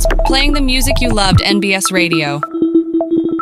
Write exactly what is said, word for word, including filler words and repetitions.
playing the music you loved N B S Radio.